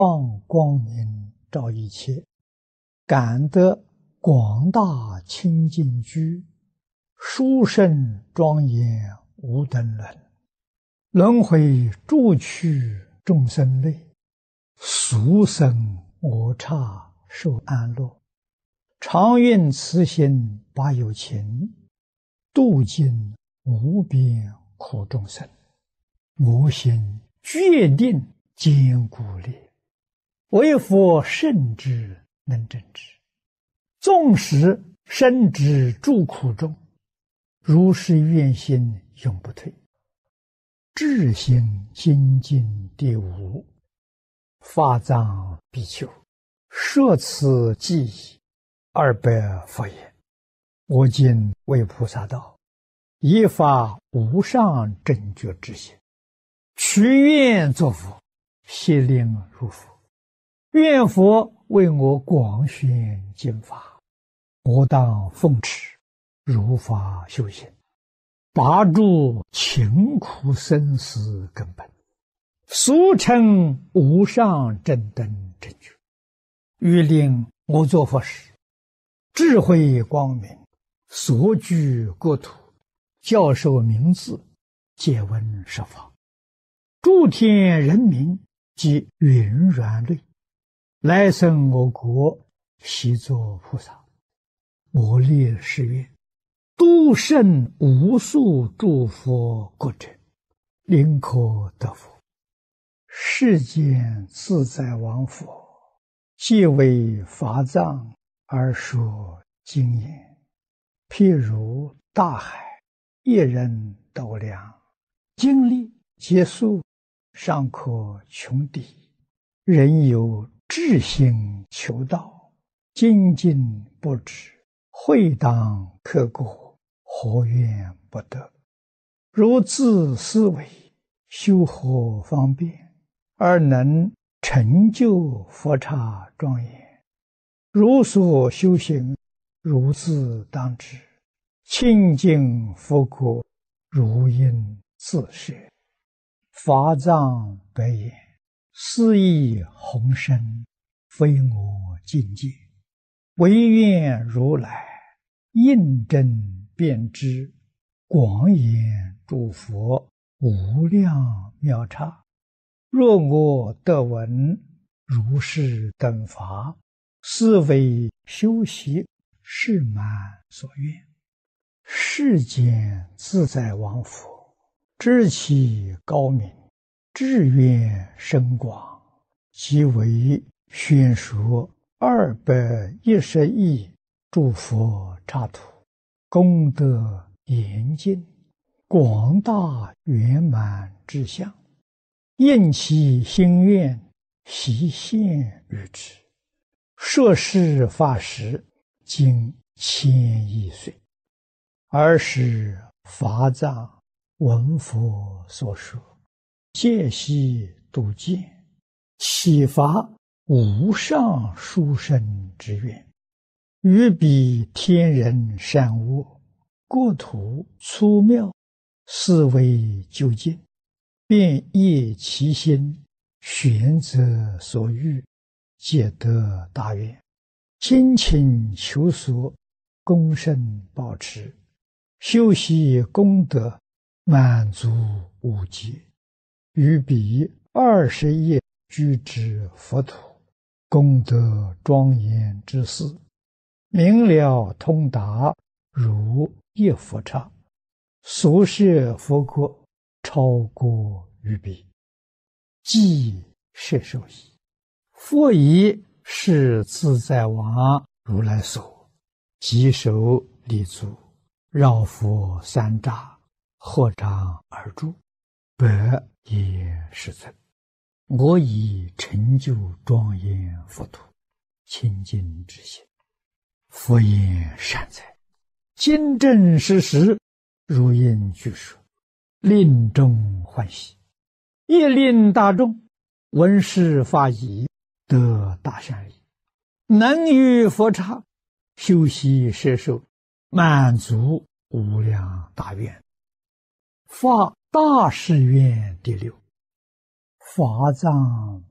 放光明照一切，感得广大清净居，殊胜庄严无等伦，轮回诸趣众生类，俗生我刹受安乐，常愿慈心把有情，度尽无边苦众生。我心决定坚固力，为佛圣之能证之，纵使身之诸苦中，如是愿心永不退。至心精进第五，法藏比丘，摄此记忆200佛言：我今为菩萨道，以发无上正觉之心，许愿作佛，悉令如佛。愿佛为我广宣经法，我当奉持，如法修行，拔除勤苦生死根本，俗称无上正等正觉。欲令我作佛时，智慧光明，所居国土，教授名字，借闻设法，诸天人民及云软类，来生我国，悉作菩萨。我立誓愿，度胜无数诸佛国者，宁可得佛。世间自在王佛，皆为法藏而说经言，譬如大海，一人斗量，经历结束，尚可穷底。人有至心求道，精进不止，会当刻过，何怨不得？如自思维，修何方便，而能成就佛刹庄严？如所修行，如自当知，清净佛国，如应自摄。法藏白言：斯亦宏深，非我境界，唯愿如来印证遍知，广演诸佛无量妙刹。若我得闻如是等法，斯为修习誓满所愿。世间自在王佛，知其高明，志愿深广，即为宣说210亿诸佛刹土，功德严尽，广大圆满之相，应其心愿，悉现于之。摄事法时，经1000亿岁。尔时法藏闻佛所说，戒悉度见，启发无上殊胜之愿，于彼天人善恶，国土粗妙，思维究竟，便业其心，选择所欲，皆得大愿，精勤求索，功胜保持，修习功德，满足无极。于彼20亿居之佛土，功德庄严之事，明了通达，如一佛刹。所摄佛国，超过于彼，即摄受矣。佛以是自在王如来所，稽首立足，绕佛3匝，合掌而住，百也世尊。我已成就庄严佛土，清净之心。佛言善哉，今正实实，如应具说，令众欢喜，亦令大众闻是法已，得大善利，能于佛刹修习摄受，满足无量大愿。发大誓愿第6，法藏